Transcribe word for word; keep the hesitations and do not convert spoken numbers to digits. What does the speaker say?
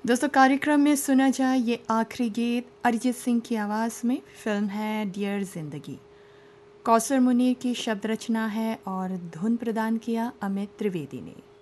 दोस्तों कार्यक्रम में सुना जाए ये आखिरी गीत अरिजीत सिंह की आवाज़ में। फिल्म है डियर ज़िंदगी। कौसर मुनीर की शब्द रचना है और धुन प्रदान किया अमित त्रिवेदी ने।